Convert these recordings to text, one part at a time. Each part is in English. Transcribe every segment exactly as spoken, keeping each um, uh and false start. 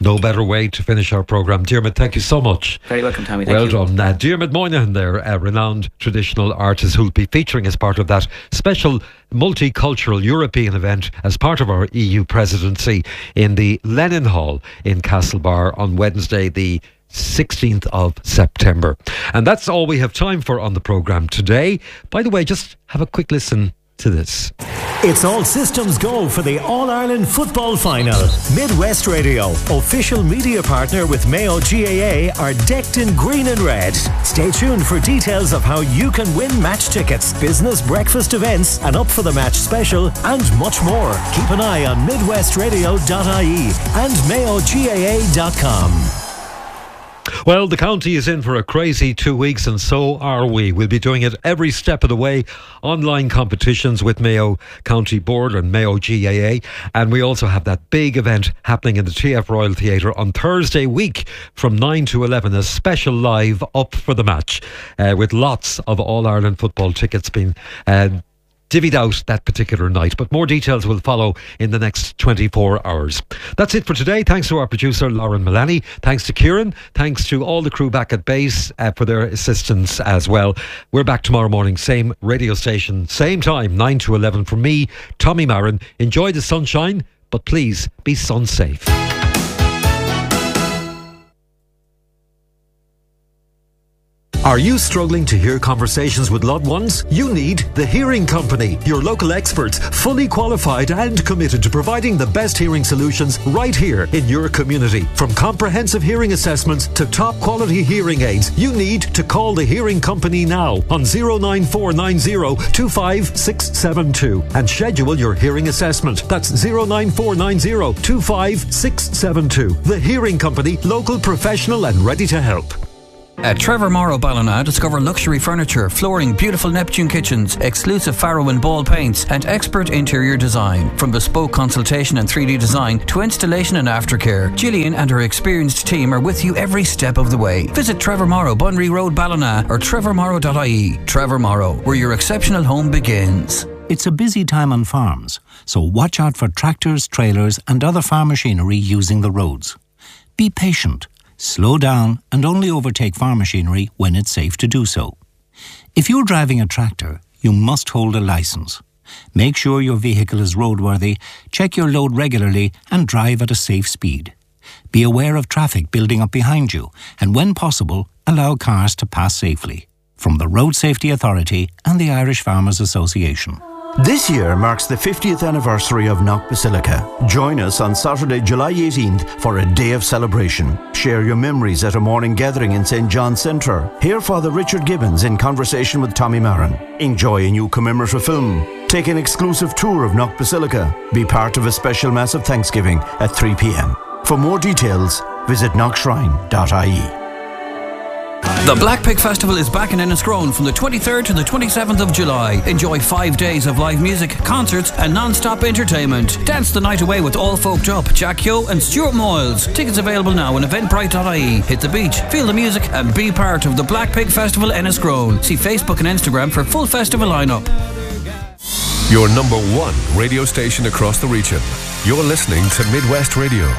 no better way to finish our programme. Diarmuid, thank you so much. Very welcome, Tommy. Thank well you. done. Uh, Diarmuid Moynihan there, a renowned traditional artist who'll be featuring as part of that special multicultural European event as part of our E U presidency in the Lenin Hall in Castlebar on Wednesday, the sixteenth of September. And that's all we have time for on the programme today. By the way, just have a quick listen to this. It's all systems go for the All-Ireland Football Final. Midwest Radio, official media partner with Mayo G A A, are decked in green and red. Stay tuned for details of how you can win match tickets, business breakfast events, an Up for the Match special, and much more. Keep an eye on midwest radio dot I E and mayo g a a dot com. Well, the county is in for a crazy two weeks and so are we. We'll be doing it every step of the way. Online competitions with Mayo County Board and Mayo G A A. And we also have that big event happening in the T F Royal Theatre on Thursday week from nine to eleven. A special live Up for the Match uh, with lots of All-Ireland football tickets being uh, divvied out that particular night. But more details will follow in the next twenty-four hours. That's it for today. Thanks to our producer Lauren Mullaney. Thanks to Kieran. Thanks to all the crew back at base uh, for their assistance as well. We're back tomorrow morning, same radio station, same time, nine to eleven. From me, Tommy Marin. Enjoy the sunshine, but please be sun safe. Are you struggling to hear conversations with loved ones? You need The Hearing Company, your local experts, fully qualified and committed to providing the best hearing solutions right here in your community. From comprehensive hearing assessments to top quality hearing aids, you need to call The Hearing Company now on zero nine four nine zero two five six seven two and schedule your hearing assessment. That's zero nine four nine zero two five six seven two. The Hearing Company, local, professional and ready to help. At Trevor Morrow Ballina, discover luxury furniture, flooring, beautiful Neptune kitchens, exclusive Farrow and Ball paints, and expert interior design. From bespoke consultation and three D design to installation and aftercare, Gillian and her experienced team are with you every step of the way. Visit Trevor Morrow, Bunry Road, Ballina, or trevor morrow dot I E. Trevor Morrow, where your exceptional home begins. It's a busy time on farms, so watch out for tractors, trailers, and other farm machinery using the roads. Be patient. Slow down and only overtake farm machinery when it's safe to do so. If you're driving a tractor, you must hold a licence. Make sure your vehicle is roadworthy, check your load regularly and drive at a safe speed. Be aware of traffic building up behind you and when possible, allow cars to pass safely. From the Road Safety Authority and the Irish Farmers Association. This year marks the fiftieth anniversary of Knock Basilica. Join us on Saturday, July eighteenth for a day of celebration. Share your memories at a morning gathering in Saint John's Centre. Hear Father Richard Gibbons in conversation with Tommy Marin. Enjoy a new commemorative film. Take an exclusive tour of Knock Basilica. Be part of a special Mass of Thanksgiving at three p.m. For more details, visit knock shrine dot I E. The Black Pig Festival is back in Enniscrone from the twenty-third to the twenty-seventh of July. Enjoy five days of live music, concerts and non-stop entertainment. Dance the night away with All Folked Up, Jack Keogh and Stuart Moyles. Tickets available now on eventbrite dot I E. Hit the beach, feel the music and be part of the Black Pig Festival Enniscrone. See Facebook and Instagram for full festival lineup. Your number one radio station across the region. You're listening to Midwest Radio.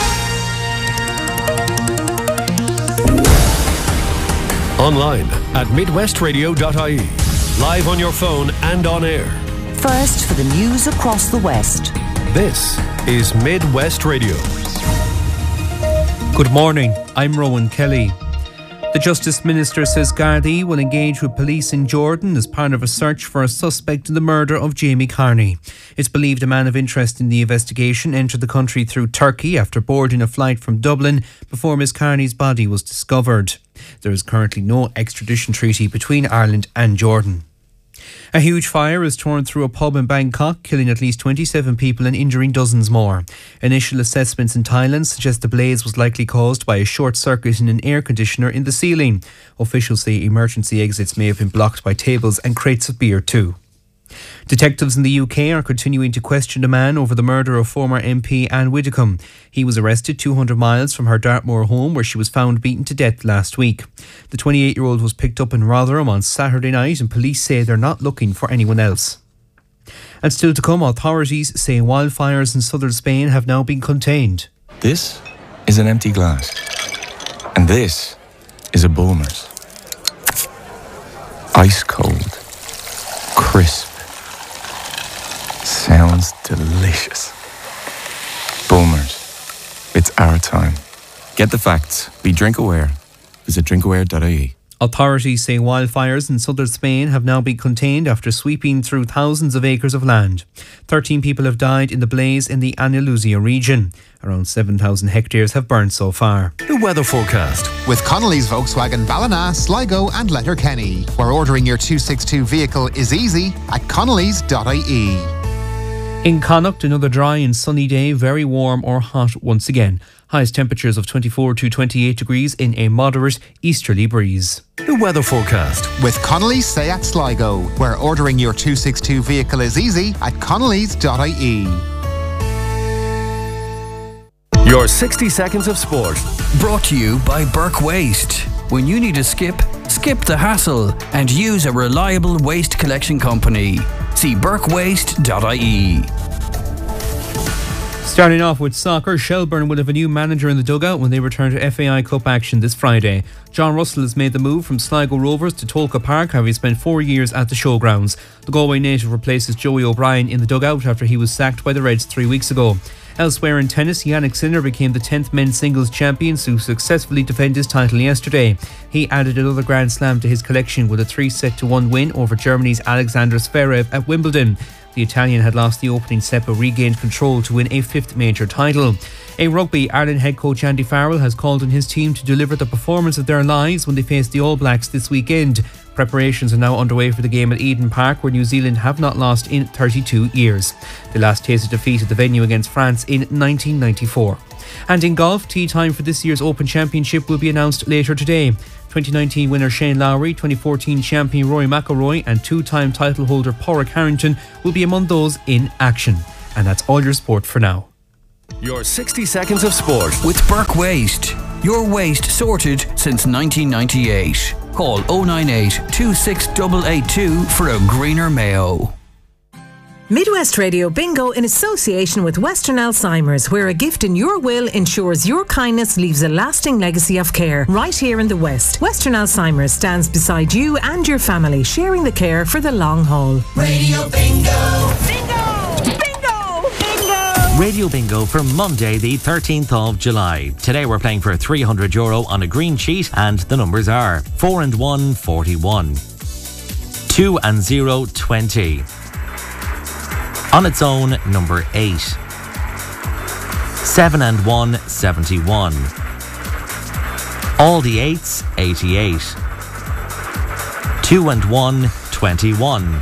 Online at midwest radio dot I E. Live on your phone and on air. First for the news across the West. This is Midwest Radio. Good morning, I'm Rowan Kelly. The Justice Minister says Gardaí will engage with police in Jordan as part of a search for a suspect in the murder of Jamie Carney. It's believed a man of interest in the investigation entered the country through Turkey after boarding a flight from Dublin before Miss Carney's body was discovered. There is currently no extradition treaty between Ireland and Jordan. A huge fire has torn through a pub in Bangkok, killing at least twenty-seven people and injuring dozens more. Initial assessments in Thailand suggest the blaze was likely caused by a short circuit in an air conditioner in the ceiling. Officials say emergency exits may have been blocked by tables and crates of beer too. Detectives in the U K are continuing to question a man over the murder of former M P Anne Widdecombe. He was arrested two hundred miles from her Dartmoor home where she was found beaten to death last week. The twenty-eight-year-old was picked up in Rotherham on Saturday night and police say they're not looking for anyone else. And still to come, authorities say wildfires in southern Spain have now been contained. This is an empty glass. And this is a Bulmers. Ice cold. Crisp. Sounds delicious. Bulmers. It's our time. Get the facts. Be drink aware. Visit drink aware dot I E. Authorities say wildfires in southern Spain have now been contained after sweeping through thousands of acres of land. thirteen people have died in the blaze in the Andalusia region. Around seven thousand hectares have burned so far. The weather forecast with Connolly's Volkswagen Ballina, Sligo and Letterkenny, where ordering your two sixty-two vehicle is easy at connolly's dot I E. In Connacht, another dry and sunny day, very warm or hot once again. Highest temperatures of twenty-four to twenty-eight degrees in a moderate easterly breeze. The weather forecast with Connolly's Seat Sligo, where ordering your two sixty-two vehicle is easy at connolly's dot I E. Your sixty seconds of sport. Brought to you by Burke Waste. When you need a skip, skip the hassle and use a reliable waste collection company. See burke waste dot I E. Starting off with soccer, Shelbourne will have a new manager in the dugout when they return to F A I Cup action this Friday. John Russell has made the move from Sligo Rovers to Tolka Park, having spent four years at the showgrounds. The Galway native replaces Joey O'Brien in the dugout after he was sacked by the Reds three weeks ago. Elsewhere in tennis, Yannick Sinner became the tenth men's singles champion to successfully defend his title yesterday. He added another Grand Slam to his collection with a three set to one win over Germany's Alexander Zverev at Wimbledon. The Italian had lost the opening set but regained control to win a fifth major title. A rugby, Ireland head coach Andy Farrell has called on his team to deliver the performance of their lives when they face the All Blacks this weekend. Preparations are now underway for the game at Eden Park, where New Zealand have not lost in thirty-two years. They last tasted defeat at the venue against France in nineteen ninety-four. And in golf, tee time for this year's Open Championship will be announced later today. twenty nineteen winner Shane Lowry, twenty fourteen champion Rory McIlroy and two-time title holder Pádraig Harrington will be among those in action. And that's all your sport for now. Your sixty seconds of sport with Burke Waste. Your waste sorted since nineteen ninety-eight. Call oh nine eight, two six eight eight two for a greener Mayo. Midwest Radio Bingo in association with Western Alzheimer's, where a gift in your will ensures your kindness leaves a lasting legacy of care right here in the West. Western Alzheimer's stands beside you and your family, sharing the care for the long haul. Radio Bingo! Bingo! Bingo! Bingo! Radio Bingo for Monday the thirteenth of July. Today we're playing for three hundred euro on a green sheet and the numbers are four and one, forty-one. two and zero, twenty. On its own, number eight. seven and one, seventy-one. All the eights, eighty-eight. two and one, twenty-one.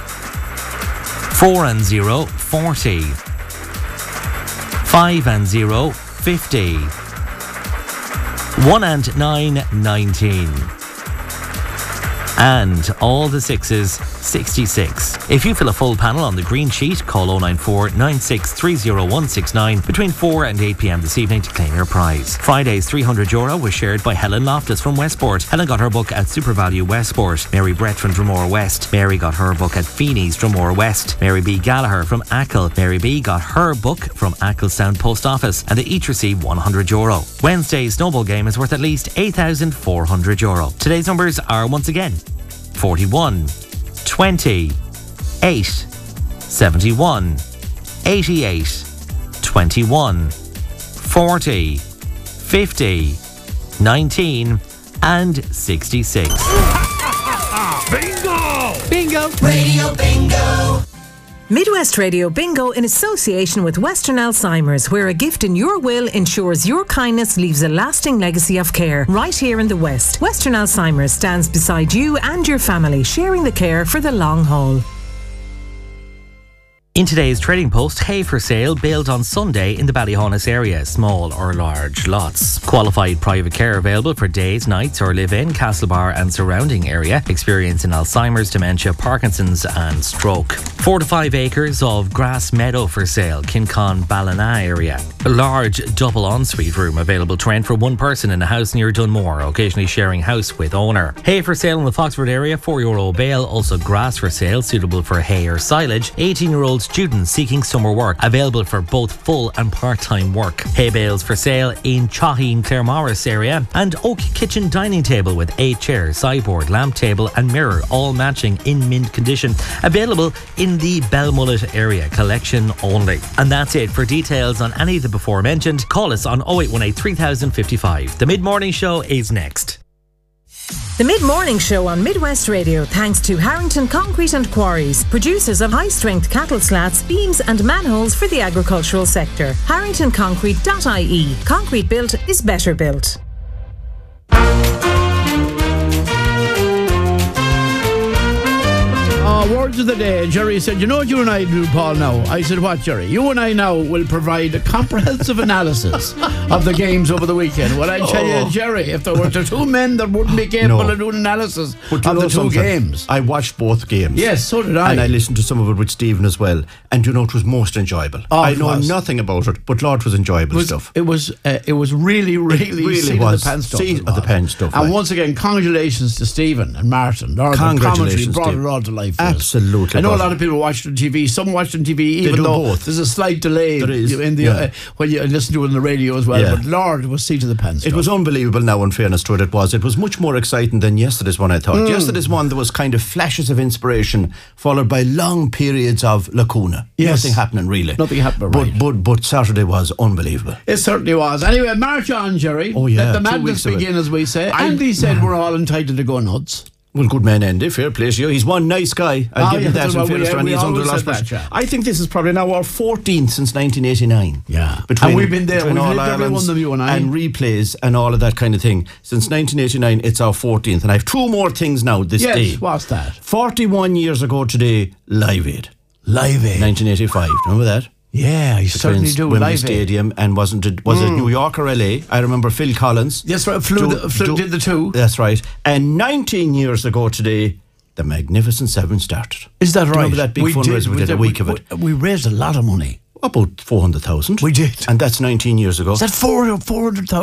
four and zero, forty. five and zero, fifty. one and nine, nineteen. And all the sixes, sixty-six. If you fill a full panel on the green sheet, call oh nine four, nine six three oh one six nine between four and eight p.m. this evening to claim your prize. Friday's three hundred euro was shared by Helen Loftus from Westport. Helen got her book at Supervalue Westport. Mary Brett from Drumore West. Mary got her book at Feeney's Drumore West. Mary B. Gallagher from Achill. Mary B. got her book from Achill Sound Post Office, and they each receive one hundred euro. Wednesday's snowball game is worth at least eight thousand four hundred euro. Today's numbers are once again forty-one, twenty, eight, seventy-one, eighty-eight, twenty-one, forty, fifty, nineteen and sixty-six. Bingo! Bingo! Radio Bingo! Midwest Radio Bingo in association with Western Alzheimer's, where a gift in your will ensures your kindness leaves a lasting legacy of care right here in the West. Western Alzheimer's stands beside you and your family, sharing the care for the long haul. In today's trading post, hay for sale baled on Sunday in the Ballyhonus area, small or large lots. Qualified private care available for days, nights or live-in, Castlebar and surrounding area. Experience in Alzheimer's, dementia, Parkinson's and stroke. Four to five acres of grass meadow for sale, Kincon Ballina area. A large double ensuite room available to rent for one person in a house near Dunmore, occasionally sharing house with owner. Hay for sale in the Foxford area, four euro bale. Also grass for sale, suitable for hay or silage. eighteen year old students seeking summer work, available for both full and part-time work. Hay bales for sale in Chaheen, Claremorris area. And oak kitchen dining table with eight chairs, sideboard, lamp table and mirror, all matching in mint condition. Available in the Belmullet area, collection only. And that's it. For details on any of the before mentioned, call us on oh eight one eight, three thousand fifty-five. The Mid-Morning Show is next. The Mid-Morning Show on Midwest Radio, thanks to Harrington Concrete and Quarries, producers of high-strength cattle slats, beams and manholes for the agricultural sector. harrington concrete dot I E. Concrete built is better built. Oh, words of the day. Jerry said, you know what you and I do, Paul, now? I said, what, Jerry? You and I now will provide a comprehensive analysis of the games over the weekend. Well, I tell Oh. you, Jerry, if there were two men that wouldn't be capable No. of doing analysis But you of know the two something? games. I watched both games. Yes, so did I. And I listened to some of it with Stephen as well. And you know, it was most enjoyable. Oh, I it know was. nothing about it, but Lord, it was enjoyable It was, stuff. it was uh, it was really, really, really seat was of the pants stuff. seat it of the was. pants stuff, And right. once again, congratulations to Stephen and Martin. Lord, the commentary Congratulations, brought Steve. it all to life for us. Absolutely I know a brought lot it. of people watched on T V. Some watched on T V, even do though both. there's a slight delay There is, in the yeah. uh, when you listen to it on the radio as well. Yeah. But Lord, it was seat of the pants. It was unbelievable now, in fairness to it, it was. It was much more exciting than yesterday's one, I thought. Mm. Yesterday's one, there was kind of flashes of inspiration, followed by long periods of lacuna. Yes. Nothing happening, really. Nothing happening, but, right. but, but Saturday was unbelievable. It certainly was. Anyway, march on, Jerry. Oh, yeah, Let the two madness weeks of it. begin, as we say. I- Andy said we're all entitled to go nuts. Well, good man, Andy. Fair play to you. He's one nice guy. I'll Oh, give yeah, you that that's in what we- fairness to him. we He's under always lots said that, of- yeah. I think this is probably now our fourteenth since nineteen eighty-nine. Yeah. Between, And we've been there. between We've All lived every Ireland's one of them, you and I. and replays and all of that kind of thing. Since nineteen eighty-nine, it's our fourteenth. And I have two more things now this Yes, day. what's that? forty-one years ago today, Live Aid. Live Aid. nineteen eighty-five. Remember that? Yeah, you certainly Twins, do. Wembley Live Aid. Stadium, and wasn't it was it Mm. New York or L A? I remember Phil Collins. Yes, right. Flew, Do- the, flew do- did the two. That's right. And nineteen years ago today, the Magnificent Seven started. Is that Do you right? Remember that big fundraiser we did a week of it? We, we raised a lot of money. About four hundred thousand. We did. And that's nineteen years ago. Is that four four hundred thousand?